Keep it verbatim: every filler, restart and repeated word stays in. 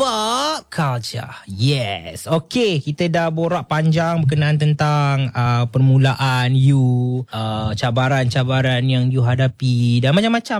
Pop Culture. Yes. Okay, kita dah borak panjang berkenaan tentang uh, permulaan you, uh, cabaran-cabaran yang you hadapi dan macam-macam